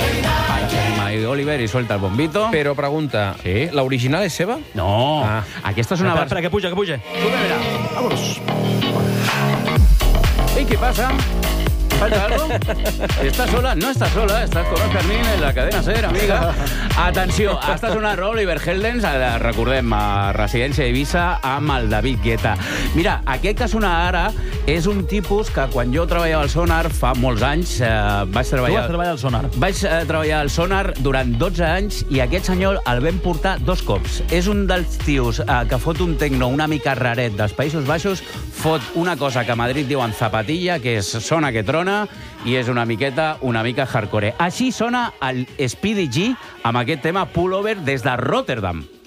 Y Oliver y suelta el bombito. Però pregunta, Sí. l'original és seva? No, Ah. aquesta és una... Espera, que puja, que puja. Súbemela. Vámonos. ¿Y qué pasa? ¿Falta algo? ¿Estás sola? No estás sola, estás con Òscar Nin en la cadena SER, amiga. Atenció, està sonant Oliver Heldens, recordem, a Residència Eivissa, amb el David Guetta. Mira, aquest que sona ara és un tipus que quan jo treballava al Sonar fa molts anys, vaig Tu treballar... vas treballar al Sonar. Vaig treballar al Sonar durant 12 anys i aquest senyor el vam portar 2 cops. És un dels tios que fot un tecno una mica raret dels Països Baixos, fot una cosa que a Madrid diuen zapatilla, que és sona que trona, i és una mica hardcore. Així sona el Speedy G amb aquest tema Pullover des de Rotterdam.